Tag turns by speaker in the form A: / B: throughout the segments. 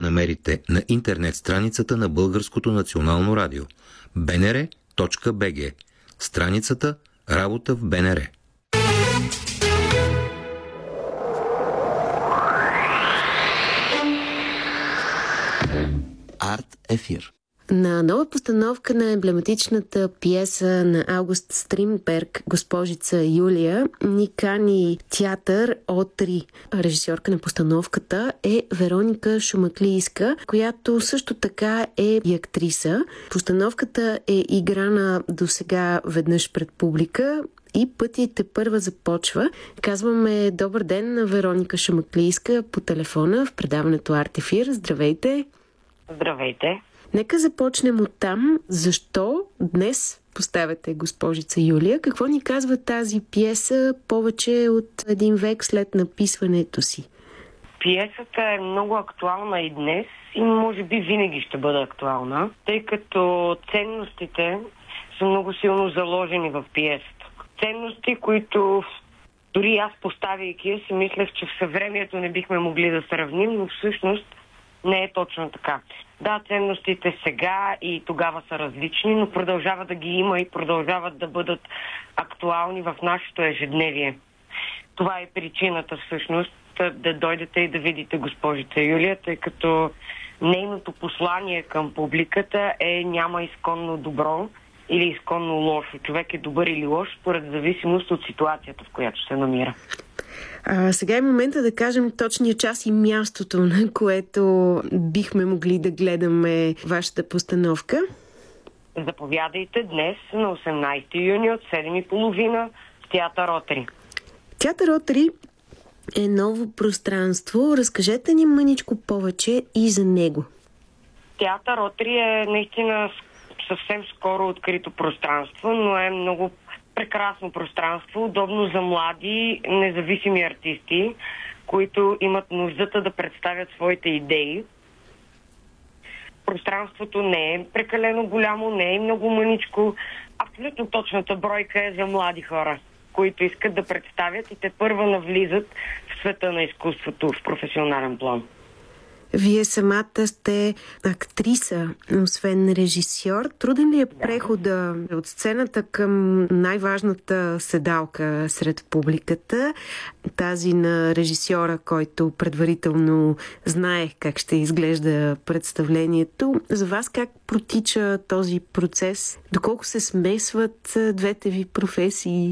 A: намерите на интернет страницата на Българското национално радио bnr.bg, страницата Работа в БНР.
B: Арт ефир.
C: На нова постановка на емблематичната пиеса на Аугуст Стринберг "Госпожица Юлия" ни кани театър О3. Режисьорка на постановката е Вероника Шумаклийска, която също така е и актриса. Постановката е играна досега веднъж пред публика и пътят тепърва започва. Казваме добър ден на Вероника Шумаклийска по телефона в предаването Арт ефир. Здравейте!
D: Здравейте!
C: Нека започнем от там. Защо днес поставяте Госпожица Юлия? Какво ни казва тази пиеса повече от един век след написването си?
D: Пиесата е много актуална и днес и може би винаги ще бъде актуална, тъй като ценностите са много силно заложени в пиесата. Ценности, които дори аз поставяйки я си мислех, че в съвремието не бихме могли да сравним, но всъщност не е точно така. Да, ценностите сега и тогава са различни, но продължава да ги има и продължават да бъдат актуални в нашето ежедневие. Това е причината всъщност да дойдете и да видите Госпожица Юлия, тъй като нейното послание към публиката е: няма изконно добро или изконно лошо. Човек е добър или лош, според зависимост от ситуацията, в която се намира.
C: Сега е момента да кажем точния час и мястото, на което бихме могли да гледаме вашата постановка.
D: Заповядайте днес на 18 юни от 7:30 в театър О3.
C: Театър О3 е ново пространство. Разкажете ни мъничко повече и за него.
D: Театър О3 е наистина съвсем скоро открито пространство, но е много прекрасно пространство, удобно за млади, независими артисти, които имат нуждата да представят своите идеи. Пространството не е прекалено голямо, не е много мъничко. Абсолютно точната бройка е за млади хора, които искат да представят и тепърва навлизат в света на изкуството в професионален план.
C: Вие самата сте актриса, освен режисьор. Труден ли е прехода от сцената към най-важната седалка сред публиката, тази на режисьора, който предварително знае как ще изглежда представлението? За вас как протича този процес? Доколко се смесват двете ви професии?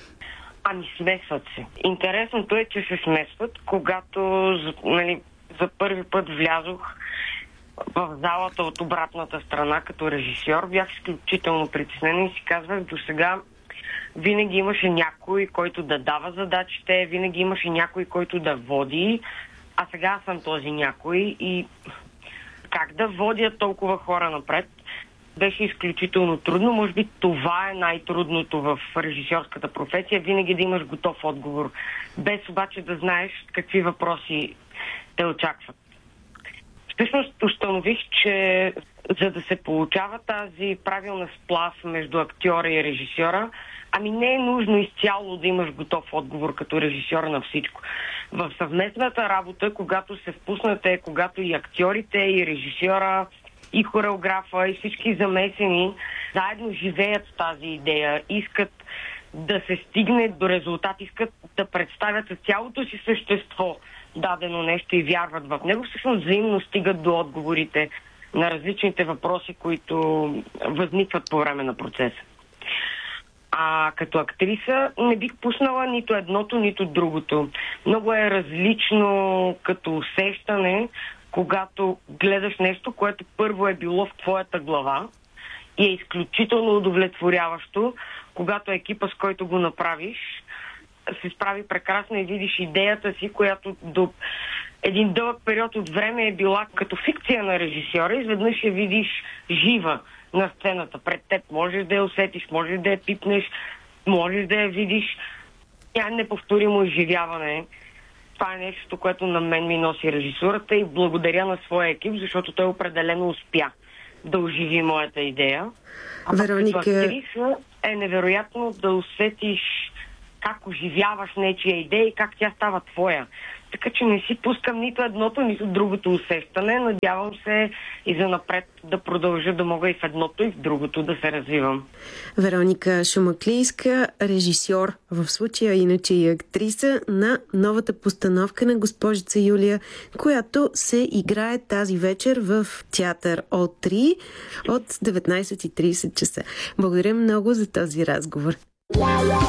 D: Смесват се. Интересното е, че се смесват, когато за първи път влязох в залата от обратната страна като режисьор. Бях изключително притеснена и си казвах, досега винаги имаше някой, който да дава задачите, винаги имаше някой, който да води, а сега съм този някой и как да водя толкова хора напред беше изключително трудно. Може би това е най-трудното в режисьорската професия, винаги да имаш готов отговор, без обаче да знаеш какви въпроси те очакват. Всъщност установих, че за да се получава тази правилна сплав между актьора и режисьора, не е нужно изцяло да имаш готов отговор като режисьор на всичко. В съвместната работа, когато се впуснете, когато и актьорите, и режисьора, и хореографа, и всички замесени заедно живеят с тази идея, искат да се стигне до резултат, искат да представят с цялото си същество дадено нещо и вярват в него, всъщност взаимно стигат до отговорите на различните въпроси, които възникват по време на процеса. Като актриса не бих пуснала нито едното, нито другото. Много е различно като усещане, когато гледаш нещо, което първо е било в твоята глава и е изключително удовлетворяващо, когато екипа, с който го направиш, се справи прекрасно и видиш идеята си, която до един дълъг период от време е била като фикция на режисьора, изведнъж я видиш жива на сцената пред теб. Можеш да я усетиш, можеш да я пипнеш, можеш да я видиш. Тя е неповторимо изживяване. Това е нещо, което на мен ми носи режисурата и благодаря на своя екип, защото той определено успя да оживи моята идея.
C: Вероника...
D: Като актриса е невероятно да усетиш как оживяваш нечия идея и как тя става твоя. Така че не си пускам нито едното, нито другото усещане. Надявам се и занапред да продължа да мога и в едното, и в другото да се развивам.
C: Вероника Шумаклийска, режисьор, в случая иначе и актриса на новата постановка на Госпожица Юлия, която се играе тази вечер в театър О3 от 19:30 часа. Благодаря много за този разговор.